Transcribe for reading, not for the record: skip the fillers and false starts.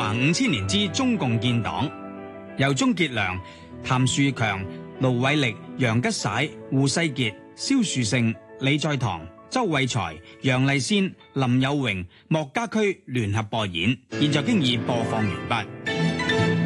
華5000年之中共建黨，由鍾傑良、譚樹強、盧偉力、楊吉璽、胡世傑、蕭樹盛、李在堂、周偉才、楊麗仙、林有榮、莫家駒聯合播演，現在經已播放完畢。